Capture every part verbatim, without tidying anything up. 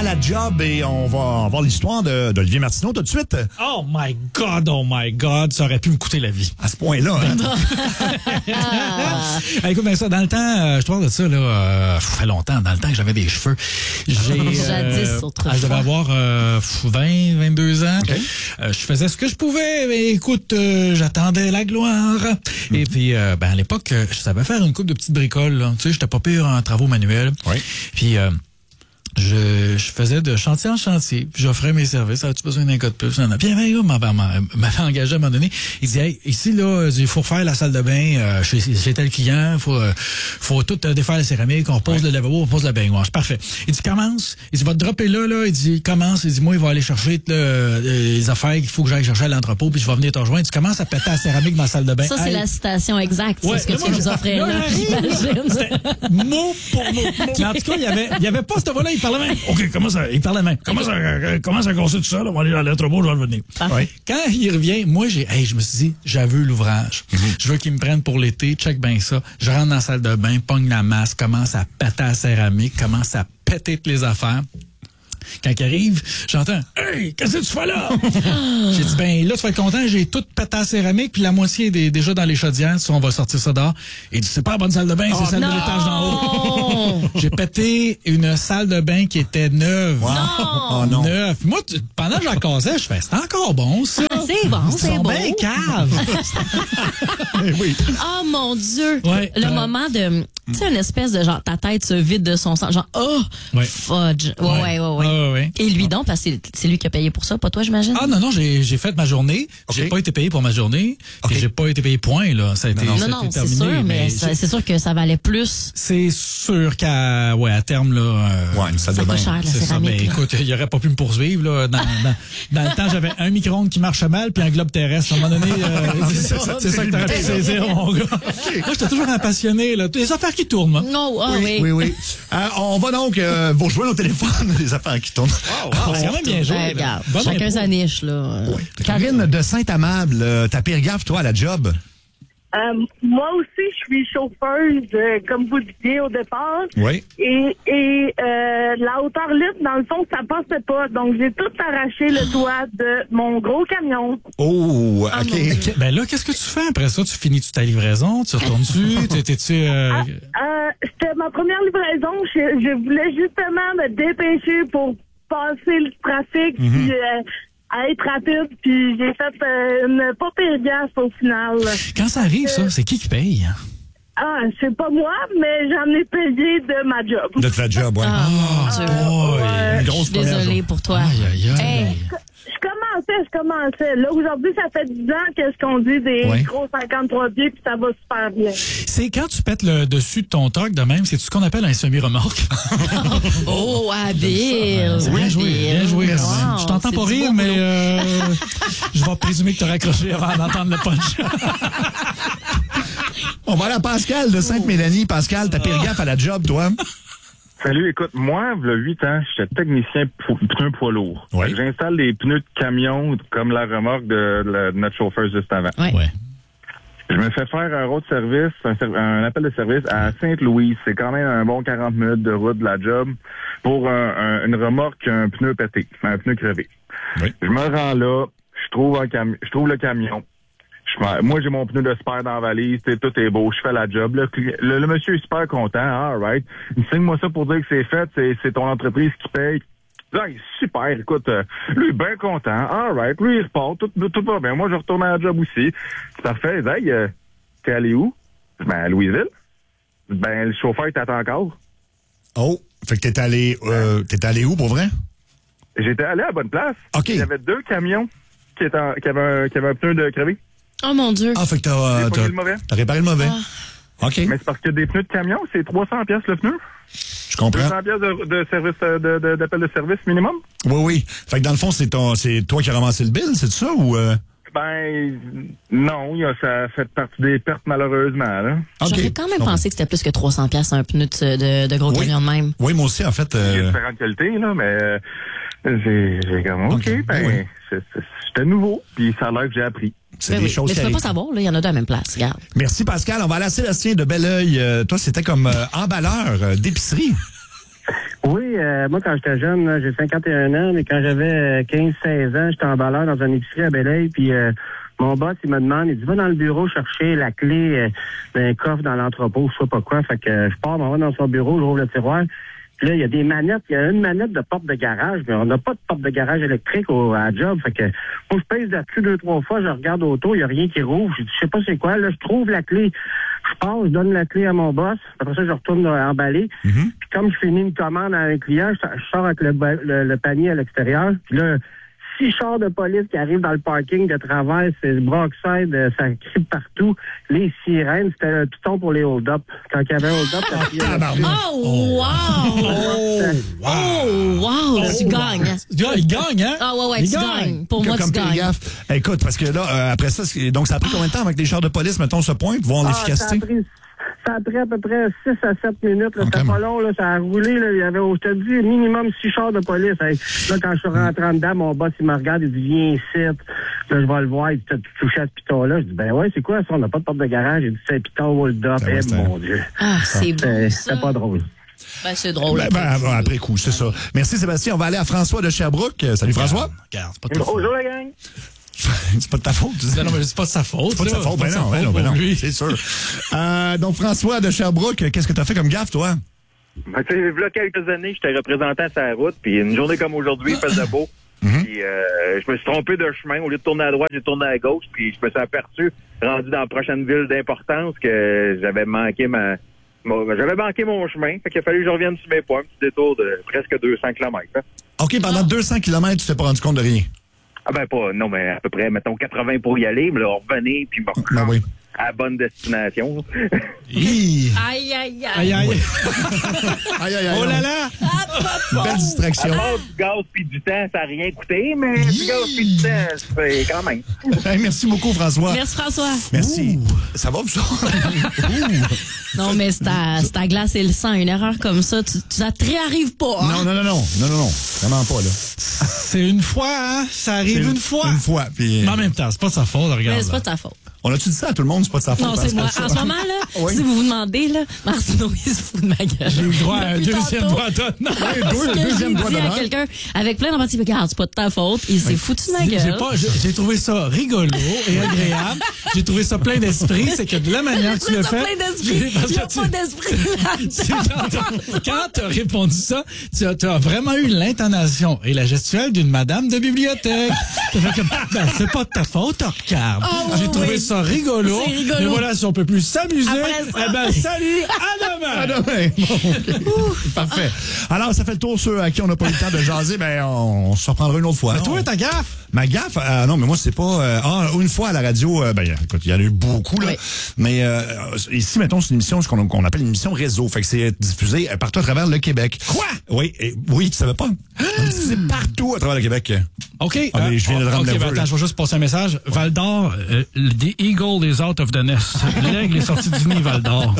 à la job et on va voir l'histoire de, d'Olivier Martineau tout de suite. Oh my God, oh my God, ça aurait pu me coûter la vie. À ce point-là, hein? ah, écoute, ben ça, dans le temps, euh, je te parle de ça, là, euh, ça fait longtemps, dans le temps que j'avais des cheveux. J'ai, Jadis, euh, autrefois. je devais avoir euh, vingt, vingt-deux ans. Okay. Euh, je faisais ce que je pouvais, mais écoute, euh, j'attendais la gloire. Mm-hmm. Et puis, euh, ben, à l'époque, je savais faire une couple de petites bricoles, là. Tu sais, j'étais pas pire en travaux manuels. Oui. Puis, euh, Je, je faisais de chantier en chantier, puis j'offrais mes services. As-tu besoin d'un code plus? Non, non. Puis il y avait un gars qui m'avait engagé à un moment donné. Il dit, hey, ici, là, il faut faire la salle de bain euh, chez, chez tel client. Il faut, euh, faut tout euh, défaire la céramique. On repose ouais. le lavabo, on repose la baignoire. C'est parfait. Il dit, commence. Il dit, va te dropper là, là. Il dit, commence. Il dit, moi, il va aller chercher là, les affaires qu'il faut que j'aille chercher à l'entrepôt, puis je vais venir te rejoindre. Tu commences à péter la céramique dans la salle de bain. Ça, c'est hey. la citation exacte. Ouais, c'est ce que tu nous offrais là, là j'imagine. Mot pour mot. Mais en tout cas, il y avait, il y avait pas ce volet-là. Il parlait même. OK, comment ça, il parlait même. Comment ça, comment ça casser tout ça, là? On va aller dans l'entrepôt, je vais revenir. Ouais. Quand il revient, moi, j'ai, hey, je me suis dit, j'ai vu l'ouvrage. Mm-hmm. Je veux qu'il me prenne pour l'été. Check bien ça. Je rentre dans la salle de bain, pogne la masse, commence à péter la céramique, commence à péter toutes les affaires. Quand il arrive, j'entends « Hey, qu'est-ce que tu fais là? » J'ai dit « Ben là, tu vas être content, j'ai tout pété à céramique, puis la moitié est déjà dans les chaudières, si on va sortir ça dehors. » Il dit « C'est pas la bonne salle de bain, oh, c'est celle non! de l'étage d'en haut. » J'ai pété une salle de bain qui était neuve. Wow. Non! Oh, non. Neuve. Moi, tu, pendant que j'en cassais, je fais « C'est encore bon, ça. Ah, c'est bon, c'est, c'est bon. bien cave. » Oui. Oh mon Dieu! Ouais, le euh, moment de... Tu sais, une espèce de genre, ta tête se vide de son sang. Genre, oh, ouais. fudge. Ouais, ouais, ouais. ouais. Ah, ouais. Et lui donc, parce que c'est lui qui a payé pour ça, pas toi, j'imagine? Ah non, non, j'ai, j'ai fait ma journée. Okay. J'ai pas été payé pour ma journée. Okay. Et j'ai pas été payé point, là. Ça a été, non, ça non, a été non, terminé. c'est sûr, mais, mais ça, c'est sûr que ça valait plus. C'est sûr qu'à, ouais, à terme, là. Euh, ouais, une salle ça de bain. coûte cher, la c'est céramique. Ça, mais là. écoute, il aurait pas pu me poursuivre, là. Dans, dans, dans le temps, j'avais un micro-ondes qui marchait mal, puis un globe terrestre. À un moment donné, euh, c'est, c'est, ça, c'est ça que t'aurais pu saisir, mon gars. Okay. Moi, j'étais toujours un passionné, là. Les affaires qui tournent, moi. Non, oh, oui, oui. Oui, oui. Euh, on va donc euh, vous rejoindre au téléphone, les affaires qui tournent. Oh, wow, c'est quand même bien joué. Euh, regarde, chacun sa niche, là. Oui. Karine de Saint-Amable, euh, t'as pire gaffe, toi, à la job? Euh, moi aussi, je suis chauffeuse, euh, comme vous disiez au départ. Oui. Et, et euh, la hauteur libre, dans le fond, ça passait pas. Donc, j'ai tout arraché le toit de mon gros camion. Oh, OK. Ah, okay. Ben là, qu'est-ce que tu fais après ça? Tu finis-tu ta livraison? Tu retournes-tu? T'étais-tu... Euh... Ah, euh, c'était ma première livraison. Je, je voulais justement me dépêcher pour passer le trafic. Mm-hmm. Puis, euh, à être rapide, puis j'ai fait euh, une pas pire gaffe au final. Quand ça arrive, ça, c'est qui qui paye? Ah, c'est pas moi, mais j'en ai payé de ma job. De ta job, oui. Ah, oh, Dieu. Oh, ouais. Une grosse je suis désolée pour toi. Aïe, aïe, aïe. Hey. Je commençais, je commençais. Là, aujourd'hui, ça fait dix ans que je conduis des ouais. gros cinquante-trois pieds, puis ça va super bien. C'est quand tu pètes le dessus de ton truck de même, c'est ce qu'on appelle un semi-remorque. Oh, habile! Oui, bien joué, bien joué. Wow, je t'entends pas rire, mais euh, je vais présumer que tu as raccroché avant d'entendre le punch. On va aller à Pascal de Sainte-Mélanie. Pascal, t'as pire gaffe à la job, toi? Salut, écoute, moi, il y a huit ans, j'étais technicien pneus poids lourd. Oui. J'installe des pneus de camion comme la remorque de, de notre chauffeur juste avant. Oui. Ouais. Je me fais faire un road service, un, un appel de service à Sainte-Louise. C'est quand même un bon quarante minutes de route de la job pour un, un, une remorque, un pneu pété, un pneu crevé. Oui. Je me rends là, je trouve un cam- je trouve le camion. Je, moi, j'ai mon pneu de spare dans la valise, tout est beau, je fais la job. Le, le, le monsieur est super content, all right. Il signe-moi ça pour dire que c'est fait, c'est, c'est ton entreprise qui paye. Là, il est super, écoute, euh, lui, bien content, all right, lui, il repart, tout, tout, tout va bien. Moi, je retourne à la job aussi. C'est parfait, hey, euh, t'es allé où? Ben, à Louisville. Ben, le chauffeur, il t'attend encore. Oh, fait que t'es allé, euh, t'es allé où, pour vrai? J'étais allé à la bonne place. OK. Il y avait deux camions qui, étaient en, qui, avaient un, qui avaient un pneu de crevé. Oh mon Dieu. Ah, fait que t'as, euh, t'as, t'as réparé le mauvais. Ah. OK. Mais c'est parce que des pneus de camion, c'est trois cents piastres le pneu. Je comprends. deux cents piastres de, de service, de, de, d'appel de service minimum. Oui, oui. Fait que dans le fond, c'est ton, c'est toi qui as ramassé le bill, c'est ça, ou, euh? Ben, non, ça fait partie des pertes, malheureusement, là. Okay. J'aurais quand même okay. pensé que c'était plus que trois cents piastres un pneu de, de, de gros oui. camion de même. Oui, moi aussi, en fait. Euh... Il y a différentes qualités, là, mais, euh, j'ai, j'ai comme, OK, okay. ben, oui. c'est, c'est, c'était nouveau, puis ça a l'air que j'ai appris. C'est mais des oui. choses mais qui tu peux arrivent. pas savoir, là, il y en a deux à la même place, regarde. Merci, Pascal. On va aller à Sébastien de Belleuil. Euh, toi, c'était comme euh, emballeur euh, d'épicerie. Oui, euh, moi, quand j'étais jeune, là, j'ai cinquante et un ans, mais quand j'avais quinze seize ans, j'étais emballeur dans une épicerie à Belleuil, puis euh, mon boss, il me demande, il dit, va dans le bureau chercher la clé euh, d'un coffre dans l'entrepôt, je sais pas quoi. Fait que euh, je pars, m'en vais dans son bureau, j'ouvre le tiroir. Puis là, il y a des manettes, il y a une manette de porte de garage, mais on n'a pas de porte de garage électrique au, à la job. Fait que moi, je pèse là-dessus deux, trois fois, je regarde autour, il n'y a rien qui rouvre. Je dis, je sais pas c'est quoi. Là, je trouve la clé. Je pars, je donne la clé à mon boss. Après ça, je retourne euh, emballer. Mm-hmm. Puis comme je finis une commande à un client, je, je sors avec le, le, le panier à l'extérieur. Puis là, six chars de police qui arrivent dans le parking de travers, c'est le Brockside, ça crie partout. Les sirènes, c'était le piton pour les hold-up. Quand il y avait un hold-up, ça criait là-dessus. Oh, wow! Oh, wow! Oh, wow! Tu gagnes. Il gagne, hein? Ah, ouais, ouais, il tu gagne. gagnes. Pour moi, Comme tu gagnes. gaffe. Écoute, parce que là, euh, après ça, donc ça a pris combien de temps avec les chars de police, mettons, se pointe, voir Ah, l'efficacité? ça a pris, ça a pris à peu près six à sept minutes. Là. Okay. C'était pas long, là, ça a roulé. Là. Il y avait, je te dis, minimum six chars de police. Hey. Là, quand je suis rentré en dedans, mon boss, il me regarde, il dit, viens ici. Là, je vais le voir, il dit, t'as touché à ce piton-là. Je dis, ben ouais, c'est quoi ça? On n'a pas de porte de garage. Il dit, c'est un piton hold-up. Ben ouais, eh, mon Dieu. Ah, c'est beau. C'était pas drôle. Ben, c'est drôle. Ben, ben, ben, après coup, c'est ça. Merci, Sébastien. On va aller à François de Sherbrooke. Salut, François. Regarde, c'est pas de ta faute. Bonjour, la gang. C'est pas de ta faute. Non, non, mais c'est pas de sa faute. C'est pas de sa faute. Ben non, ben non, ben non. C'est sûr. Euh, donc, François de Sherbrooke, qu'est-ce que tu as fait comme gaffe, toi? Ben, tu sais, il y a quelques années, j'étais représentant sur la route, puis une journée comme aujourd'hui, il faisait beau. Mm-hmm. Puis euh, je me suis trompé de chemin. Au lieu de tourner à droite, j'ai tourné à gauche, puis je me suis aperçu, rendu dans la prochaine ville d'importance, que j'avais manqué ma... Bon, j'avais manqué mon chemin, fait qu'il a fallu que je revienne sur mes points, un petit détour de presque deux cents kilomètres. Hein. OK, pendant deux cents kilomètres, tu t'es pas rendu compte de rien? Ah ben pas, non, mais à peu près, mettons quatre-vingts pour y aller, mais là, revenir, puis bon, ben oui. à la bonne destination. Aïe, aïe, aïe. Aïe, aïe. Aïe, aïe, aïe. Oh là là! Belle distraction. À part du gaz puis du temps, ça n'a rien coûté, mais du gaz puis du temps, c'est quand même. Hey, merci beaucoup, François. Merci, François. Merci. Ouh. Ça va, vous autres? Non, mais c'est ta, c'est ta glace et le sang. Une erreur comme ça, tu, ça te réarrive pas. Hein? Non, non, non, non. Non, non, non. Vraiment pas, là. C'est une fois, hein? Ça arrive une, une fois. Une fois. Puis... Mais en même temps, c'est pas de sa faute, regarde. Mais c'est pas de ta faute. On a-tu dit ça à tout le monde? C'est pas de sa faute. Non, c'est moi. En ce moment, là, oui. Si vous vous demandez, là, Martino, il se fout de ma gueule. J'ai eu droit à un deuxième doigt d'honneur. Oui, deuxième doigt d'honneur. à quelqu'un avec plein d'empathie, regarde, c'est pas de ta faute. Il s'est oui. foutu de ma gueule. J'ai, pas, j'ai, j'ai trouvé ça rigolo et agréable. J'ai trouvé ça plein d'esprit. C'est que de la manière que tu l'as fait. Plein d'esprit. Il n'y a tu, pas d'esprit là-dedans. Quand tu as répondu ça, tu as, tu as vraiment eu l'intonation et la gestuelle d'une madame de bibliothèque. Comme, ben, c'est pas de ta faute, regarde. Oh, j'ai oui, trouvé oui. ça rigolo. C'est rigolo. Mais voilà, si on peut plus s'amuser, eh ben, salut, à demain! À demain! Bon, okay. Parfait. Alors, ça fait le tour ceux à qui on n'a pas eu le temps de jaser, ben, on, on se reprendra une autre fois. Mais toi, ta gaffe? Ma gaffe? Euh, non, mais moi, c'est pas... Euh, ah, une fois à la radio, euh, ben, écoute, il y en a eu beaucoup, là. Oui. Mais euh, ici, mettons, c'est une émission ce qu'on, qu'on appelle une émission réseau. Fait que c'est diffusé partout à travers le Québec. Quoi? Oui, et, oui, tu savais pas? On diffusé partout à travers le Québec. OK. Allez, je viens de rendre okay, nerveux, ben, attends, je vais juste passer un message. Ouais. Val d'Or, euh, the eagle is out of the nest. L'aigle est sorti du nid, Val d'Or.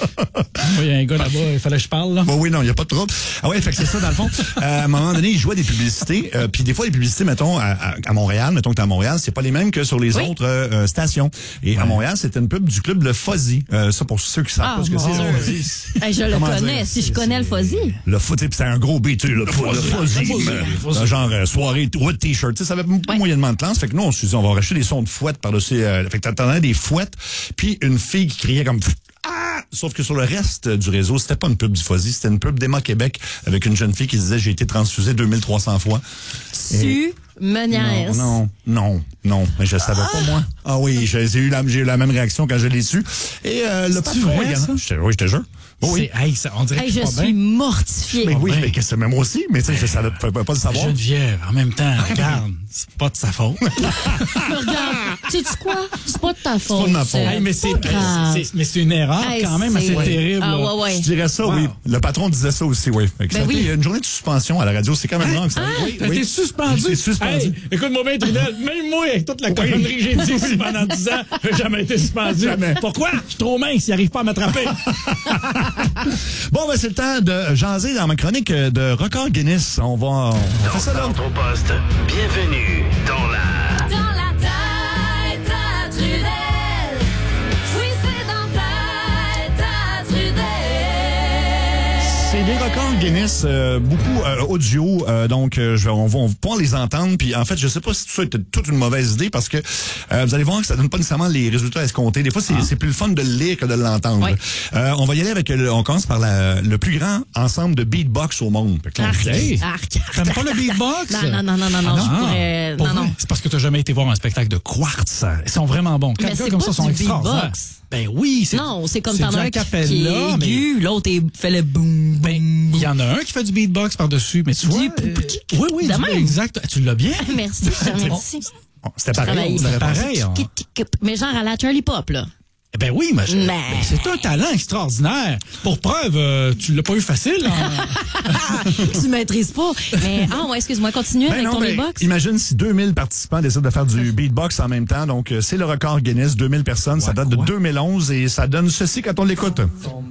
Il y a un gars là-bas, il fallait que je parle, là. Bon, oui, non, il n'y a pas de trouble. Ah ouais, fait que c'est ça, dans le fond. Euh, à un moment donné, il jouait des publicités. Euh, puis des fois, les publicités, mettons, à, à, à Montréal, mettons que t'es à Montréal, c'est pas les mêmes que sur les oui. autres euh, stations. Et ouais. à Montréal, c'était une pub du club Le Fuzzy. Euh, ça, pour ceux qui savent ah, pas ce que c'est, le Fuzzy. Hey, je le connais, dire? si je connais le Fuzzy. Le Fuzzy, c'est un gros B, tu sais, le Fuzzy. Un genre euh, soirée, ouais, t-shirt. Tu sais, ça avait pas ouais. moyennement de classe. Fait que nous, on se dit, on va racheter des sons de fouette par-dessus. Euh, fait que t'entendais des fouettes, puis une fille qui criait comme... Ah! Sauf que sur le reste du réseau, c'était pas une pub du Fuzzy, c'était une pub d'Emma Québec avec une jeune fille qui disait « J'ai été transfusée deux mille trois cents fois. » Tu me niaises. Non, non, non, non, mais je savais ah. pas, moi. Ah oui, j'ai, j'ai, eu la, j'ai eu la même réaction quand je l'ai su. Et euh, le patron, vrai, également. Oui, je te jure. Oh, oui. Hey, ça, on dirait hey, je suis bien. mortifiée. Mais oui, mais qu'est-ce que moi aussi, mais tu sais, je savais pas, pas le savoir. Geneviève, en même temps, regarde, c'est pas de sa faute. Mais regarde, tu sais quoi? C'est pas de ta faute. C'est pas de ma faute. Hey, mais, c'est, c'est, c'est, mais c'est une erreur hey, quand même assez ouais. terrible. Ah, ouais, ouais. Je dirais ça, wow. oui. Le patron disait ça aussi, oui. Ben ça oui. Il y a une journée de suspension à la radio, c'est quand même long. Ah, oui, t'as oui. été suspendu? J'ai suspendu. Hey, écoute-moi bien, Trudel, même moi, avec toute la connerie que j'ai dit ici pendant dix ans, j'ai jamais été suspendu. Jamais. Pourquoi? Je suis trop mince, il n'arrive pas à m'attraper. Bon, ben, c'est le temps de jaser dans ma chronique de Record Guinness. On va, on va faire ça là. Dans ton poste, bienvenue dans la... Dans la tête à Trudel. Oui, c'est dans ta tête à Trudel. C'est les records Guinness, euh, beaucoup euh, audio, euh, donc euh, je vais, on va on va pouvoir les entendre. Puis en fait, je sais pas si tout ça était toute une mauvaise idée parce que euh, vous allez voir que ça donne pas nécessairement les résultats escomptés. Des fois, c'est, ah. c'est plus le fun de le lire que de l'entendre. Oui. Euh, on va y aller avec, le, on commence par la, le plus grand ensemble de beatbox au monde. Arc, hey. arc, arc. T'aimes pas le beatbox? Non, non, non, non, non, non, ah, je pourrais... non, non, non. C'est parce que t'as jamais été voir un spectacle de Quartz. Ils sont vraiment bons. Mais c'est comme pas ça sont du extraordinaires. beatbox. Ben oui, c'est Non, c'est comme c'est t'en as un qui, qui est là, aigu, mais... l'autre est, fait le boum, ben, il y en a un qui fait du beatbox par-dessus, mais tu vois... Du euh, poupic. oui, oui, De du, même. exact. Tu l'as bien. Merci, merci. Bon, c'était pareil. C'était pareil. Hein. Mais genre à la Charlie Pop, là. Ben oui, mais, je, mais... ben, c'est un talent extraordinaire. Pour preuve, euh, tu l'as pas eu facile. Hein? Tu maîtrises pas. Mais, ah ouais, excuse-moi, continue ben avec non, ton ben, beatbox. Imagine si deux mille participants décident de faire du beatbox en même temps. Donc, c'est le record Guinness, deux mille personnes. Ça date de deux mille onze et ça donne ceci quand on l'écoute.